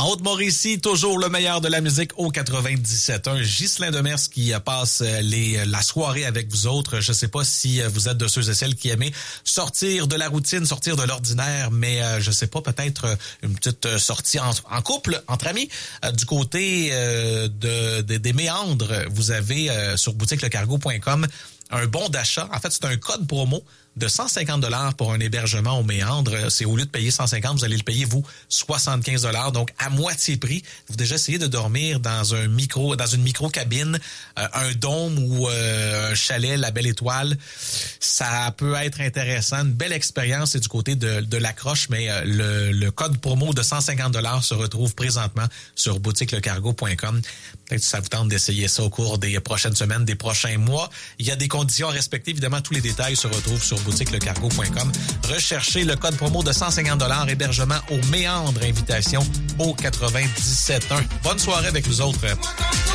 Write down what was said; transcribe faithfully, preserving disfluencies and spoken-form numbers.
En Haute-Mauricie, toujours le meilleur de la musique au quatre-vingt-dix-sept point un. Ghislain Demers qui passe les, la soirée avec vous autres. Je sais pas si vous êtes de ceux et celles qui aiment sortir de la routine, sortir de l'ordinaire, mais euh, je sais pas, peut-être une petite sortie en, en couple, entre amis. Euh, du côté euh, de, de, des méandres, vous avez euh, sur boutique le cargo point com un bon d'achat. En fait, c'est un code promo de cent cinquante dollars pour un hébergement au méandre. C'est au lieu de payer cent cinquante, vous allez le payer, vous, soixante-quinze dollars. Donc, à moitié prix. Vous déjà essayé de dormir dans un micro, dans une micro-cabine, euh, un dôme ou euh, un chalet, la Belle Étoile. Ça peut être intéressant. Une belle expérience, c'est du côté de, de l'accroche, mais euh, le, le code promo de cent cinquante dollars se retrouve présentement sur boutique le cargo point com. Peut-être que ça vous tente d'essayer ça au cours des prochaines semaines, des prochains mois. Il y a des conditions à respecter. Évidemment, tous les détails se retrouvent sur boutique le cargo point com. Recherchez le code promo de cent cinquante dollars, hébergement au méandre, invitation au quatre-vingt-dix-sept point un. Bonne soirée avec nous autres.